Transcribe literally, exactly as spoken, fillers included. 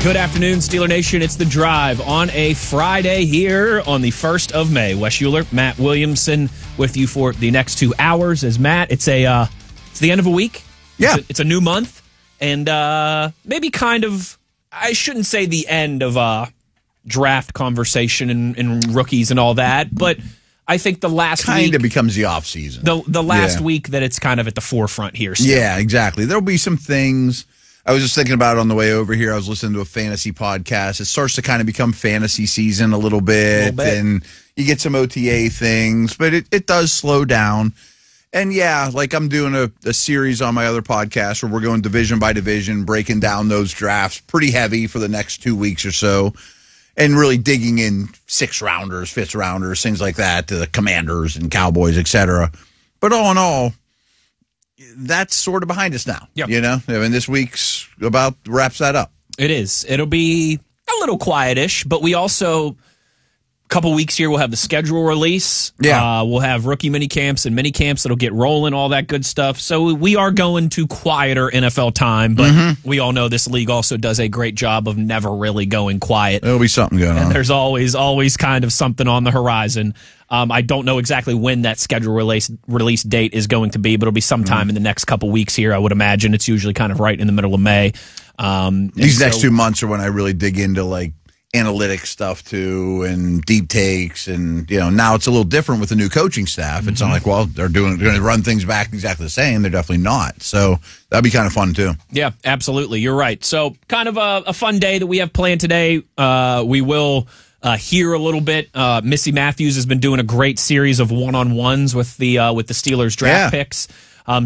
Good afternoon, Steeler Nation. It's The Drive on a Friday here on the first of May. Wes Euler, Matt Williamson with you for the next two hours. As Matt, it's a uh, it's the end of a week. Yeah. It's a, it's a new month. And uh, maybe kind of, I shouldn't say the end of uh, draft conversation and, and rookies and all that, but I think the last kind week... of becomes the off season. The, the last yeah. week that it's kind of at the forefront here. Still. Yeah, exactly. There'll be some things... I was just thinking about it on the way over here. I was listening to a fantasy podcast. It starts to kind of become fantasy season a little bit, a little bit. and you get some O T A things, but it, it does slow down. And yeah, like I'm doing a, a series on my other podcast where we're going division by division, breaking down those drafts pretty heavy for the next two weeks or so, and really digging in six rounders, fifth rounders, things like that, to the Commanders and Cowboys, et cetera. But all in all, that's sort of behind us now. Yep. You know, I mean, this week's about wraps that up. It is. It'll be a little quietish, but we also, a couple weeks here, we'll have the schedule release. Yeah. Uh, we'll have rookie mini camps and mini camps that'll get rolling, all that good stuff. So we are going to quieter N F L time, but mm-hmm. we all know this league also does a great job of never really going quiet. There'll be something going and on. There's always, always kind of something on the horizon. Um, I don't know exactly when that schedule release release date is going to be, but it'll be sometime mm. in the next couple weeks here, I would imagine. It's usually kind of right in the middle of May. Um, These so, next two months are when I really dig into like analytic stuff too, and deep takes, and you know now it's a little different with the new coaching staff. It's mm-hmm. not like, well, they're doing they're going to run things back exactly the same. They're definitely not. So that'd be kind of fun too. Yeah, absolutely. You're right. So kind of a, a fun day that we have planned today. Uh, we will. Uh, here a little bit. Uh, Missy Matthews has been doing a great series of one-on-ones with the uh, with the Steelers draft yeah. picks.